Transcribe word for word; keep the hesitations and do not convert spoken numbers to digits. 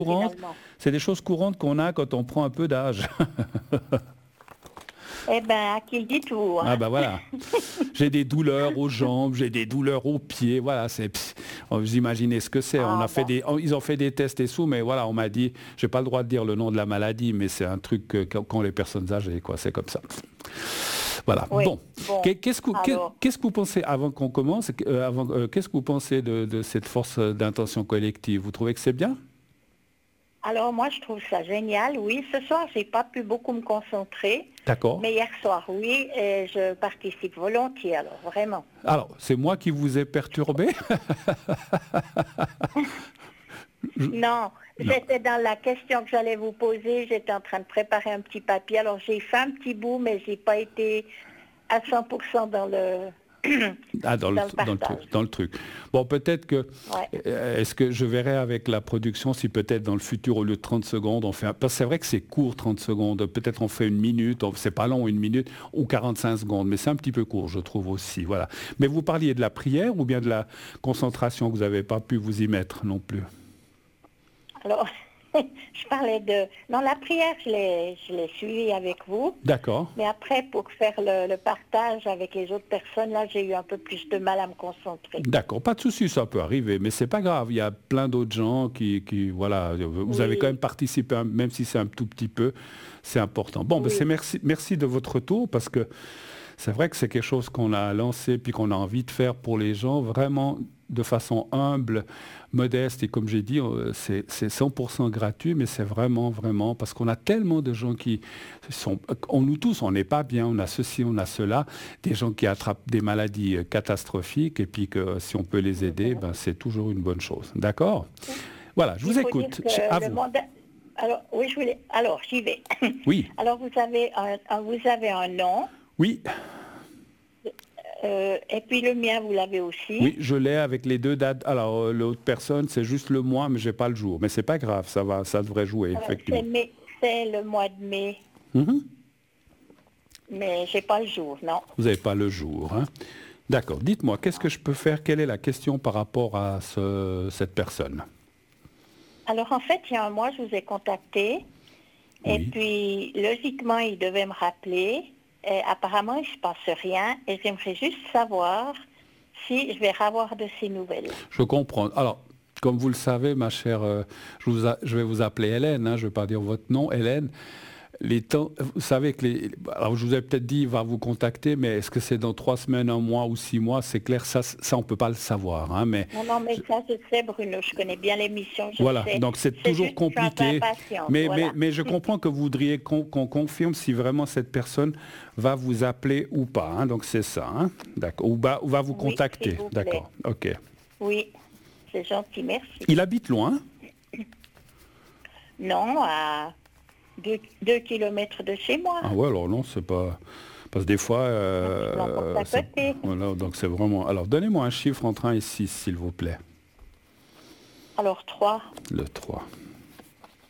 courantes, finalement. c'est des choses courantes qu'on a quand on prend un peu d'âge. Eh ben, à qui le dit tout. Hein. Ah bah voilà. J'ai des douleurs aux jambes, j'ai des douleurs aux pieds. Voilà, c'est. Vous imaginez ce que c'est. On Ah a fait bon. des, ils ont fait des tests et tout, mais voilà, on m'a dit, j'ai pas le droit de dire le nom de la maladie, mais c'est un truc que, qu'ont les personnes âgées, quoi. C'est comme ça. Voilà. Oui. Bon. Bon. Qu'est-ce que, Alors, qu'est-ce que vous pensez avant qu'on commence euh, avant, euh, Qu'est-ce que vous pensez de, de cette force d'intention collective? Vous trouvez que c'est bien? alors moi, je trouve ça génial. Oui, ce soir, j'ai pas pu beaucoup me concentrer. D'accord. Mais hier soir, oui, et je participe volontiers, alors vraiment. Alors, c'est moi qui vous ai perturbé? Non, Non. j'étais dans la question que j'allais vous poser. J'étais en train de préparer un petit papier. Alors j'ai fait un petit bout, mais j'ai pas été à cent pour cent dans le Ah, dans le, dans le dans le truc, partage. dans le truc. Bon, peut-être que, Ouais. euh, est-ce que je verrai avec la production si peut-être dans le futur, au lieu de trente secondes, on fait un... Parce que c'est vrai que c'est court, trente secondes. Peut-être on fait une minute, on- c'est pas long, une minute, ou quarante-cinq secondes, mais c'est un petit peu court, je trouve aussi. Voilà. Mais vous parliez de la prière ou bien de la concentration que vous n'avez pas pu vous y mettre non plus? Alors, je parlais de... Non, la prière, je l'ai, je l'ai suivie avec vous. D'accord. Mais après, pour faire le, le partage avec les autres personnes, là, j'ai eu un peu plus de mal à me concentrer. D'accord, pas de souci, ça peut arriver, mais c'est pas grave. Il y a plein d'autres gens qui, qui, voilà, vous avez quand Oui, même participé, hein, même si c'est un tout petit peu, c'est important. Bon, ben c'est oui, merci, merci de votre retour parce que c'est vrai que c'est quelque chose qu'on a lancé puis qu'on a envie de faire pour les gens, vraiment de façon humble, modeste et comme j'ai dit, euh, c'est c'est cent pour cent gratuit, mais c'est vraiment, vraiment, parce qu'on a tellement de gens qui sont, on nous tous, on n'est pas bien, on a ceci, on a cela, des gens qui attrapent des maladies euh, catastrophiques et puis que euh, si on peut les c'est aider, vrai. ben, c'est toujours une bonne chose. D'accord? Voilà, je Il vous faut dire écoute. À que le vous. monde... Alors, oui, je voulais... Alors, j'y vais. Oui, Alors, vous avez un, un- vous avez un nom, oui, euh, et puis le mien, vous l'avez oui, aussi. je l'ai avec les deux dates. Alors, euh, l'autre personne, c'est juste le mois, mais j'ai pas le jour. Mais c'est pas grave, ça va, ça devrait jouer, Alors, c'est effectivement. mai, c'est le mois de mai, Mhm. mais j'ai pas le jour, non. Vous n'avez pas le jour, hein? D'accord. Dites-moi, qu'est-ce Non. que je peux faire? Quelle est la question par rapport à ce- cette personne? Alors, en fait, il y a un mois, je vous ai contacté, et Oui. puis, logiquement, il devait me rappeler, et apparemment, il ne se passe rien, et j'aimerais juste savoir si je vais avoir de ces nouvelles. Je comprends. Alors, comme vous le savez, ma chère, euh, je, vous a- je vais vous appeler Hélène, hein, je ne vais pas dire votre nom, Hélène. Les temps, vous savez que les... Alors, je vous ai peut-être dit, il va vous contacter, mais est-ce que c'est dans trois semaines, un mois ou six mois? C'est clair, ça, ça on ne peut pas le savoir, hein, mais... Non, non, mais ça, je sais, Bruno, je connais bien l'émission, je Voilà, sais. donc c'est C'est toujours juste que je suis un peu compliqué. impatiente, Mais, mais, voilà. mais je comprends que vous voudriez qu'on qu'on confirme si vraiment cette personne va vous appeler ou pas, hein, donc c'est ça, hein, d'accord, ou va, ou va vous Oui, s'il contacter, vous plaît. d'accord, ok. Oui, c'est gentil, merci. Il habite loin? Non, à deux, deux kilomètres de chez moi. Ah ouais, alors non, c'est pas... Parce que des fois... Je l'emporte à c'est- côté. voilà, donc c'est vraiment... Alors donnez-moi un chiffre entre un et six, s'il vous plaît. Alors, trois. Le trois.